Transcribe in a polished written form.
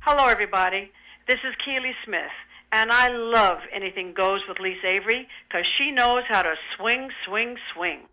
Hello, everybody. This is Keely Smith, and I love Anything Goes with Lisa Avery because she knows how to swing, swing, swing.